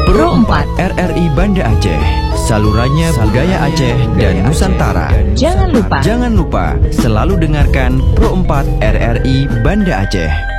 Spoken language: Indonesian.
Pro 4 RRI Banda Aceh, salurannya budaya Aceh dan Nusantara. Jangan lupa selalu dengarkan Pro 4 RRI Banda Aceh.